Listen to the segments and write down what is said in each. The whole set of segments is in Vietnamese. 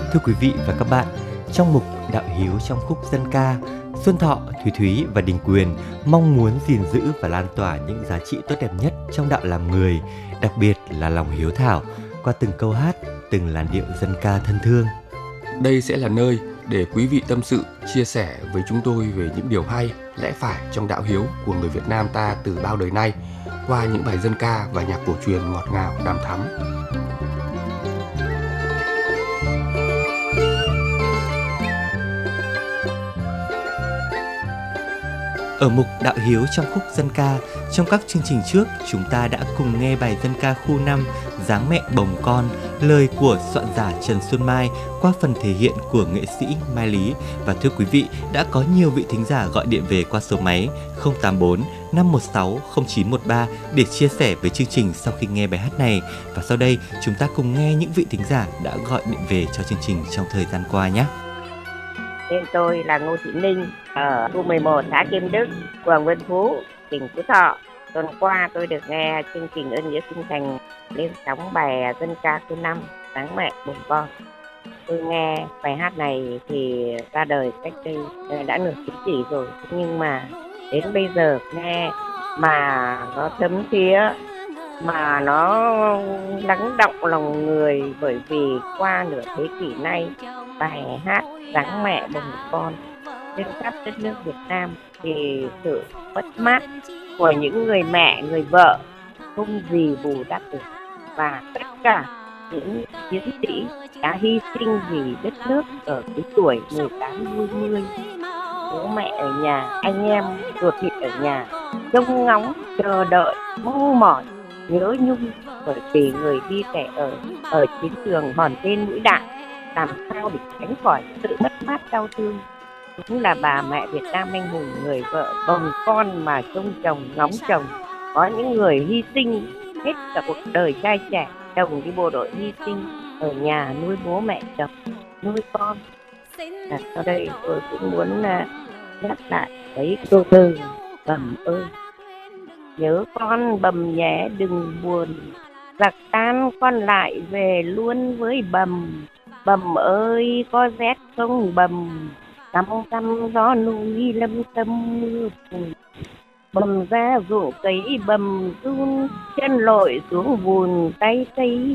Thưa quý vị và các bạn, trong mục Đạo Hiếu trong khúc dân ca, Xuân Thọ, Thúy Thúy và Đình Quyền mong muốn gìn giữ và lan tỏa những giá trị tốt đẹp nhất trong đạo làm người, đặc biệt là lòng hiếu thảo, qua từng câu hát, từng làn điệu dân ca thân thương. Đây sẽ là nơi để quý vị tâm sự, chia sẻ với chúng tôi về những điều hay, lẽ phải trong đạo hiếu của người Việt Nam ta từ bao đời nay, qua những bài dân ca và nhạc cổ truyền ngọt ngào, đằm thắm. Ở mục Đạo Hiếu trong khúc dân ca, trong các chương trình trước, chúng ta đã cùng nghe bài dân ca khu 5 Dáng mẹ bồng con, lời của soạn giả Trần Xuân Mai qua phần thể hiện của nghệ sĩ Mai Lý. Và thưa quý vị, đã có nhiều vị thính giả gọi điện về qua số máy 084 516 0913 để chia sẻ với chương trình sau khi nghe bài hát này. Và sau đây, chúng ta cùng nghe những vị thính giả đã gọi điện về cho chương trình trong thời gian qua nhé. Tên tôi là Ngô Thị Ninh ở khu 11 xã Kim Đức, phường Vân Phú, tỉnh Phú Thọ. Tuần qua tôi được nghe chương trình Ơn Nghĩa Sinh Thành lên sóng bài dân ca thứ 5 Dáng mẹ bồng con. Tôi nghe bài hát này thì ra đời cách đây đã nửa thế kỷ rồi, nhưng mà đến bây giờ nghe mà nó thấm thía, mà nó lắng động lòng người, bởi vì qua nửa thế kỷ nay bài hát Dáng mẹ bồng con trên khắp đất nước Việt Nam thì sự mất mát của những người mẹ, người vợ không gì bù đắp được, và tất cả những chiến sĩ đã hy sinh vì đất nước ở cái tuổi 18-20, bố mẹ ở nhà, anh em ruột thịt ở nhà, trông ngóng chờ đợi mong mỏi nhớ nhung, bởi vì người đi trẻ ở chiến trường hòn tên mũi đạn, làm sao để tránh khỏi sự mất mát đau thương. Cũng là bà mẹ Việt Nam anh hùng, người vợ bồng con mà trông chồng ngóng chồng. Có những người hy sinh hết cả cuộc đời trai trẻ, chồng đi bộ đội hy sinh ở nhà nuôi bố mẹ chồng, nuôi con. Sau đây tôi cũng muốn nhắc lại cái câu thơ Bầm ơi. Nhớ con bầm nhé đừng buồn, giặc tan con lại về luôn với bầm. Bầm ơi có rét không bầm, căm căm gió núi lâm tâm mưa phùn. Bầm ra ruộng cấy bầm run, chân lội xuống bùn tay cấy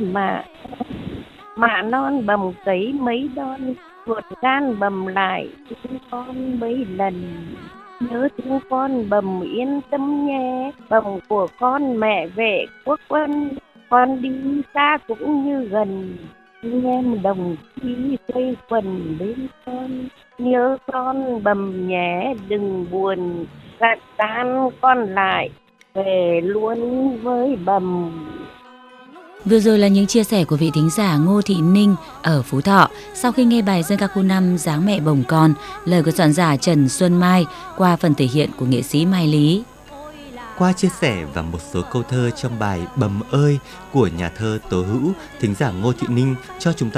mạ non bầm cấy mấy đon, ruột gan bầm lại chúng con mấy lần. Nhớ chúng con bầm yên tâm nhé, bầm của con mẹ vệ quốc quân, con đi xa cũng như gần, anh em đồng chí quây quần bên con. Nhớ con bầm nhé đừng buồn, giặc tan con lại về luôn với bầm. Vừa rồi là những chia sẻ của vị thính giả Ngô Thị Ninh ở Phú Thọ sau khi nghe bài dân ca khu 5 Dáng mẹ bồng con, lời của soạn giả Trần Xuân Mai qua phần thể hiện của nghệ sĩ Mai Lý. Qua chia sẻ và một số câu thơ trong bài Bầm ơi của nhà thơ Tố Hữu, thính giả Ngô Thị Ninh cho chúng ta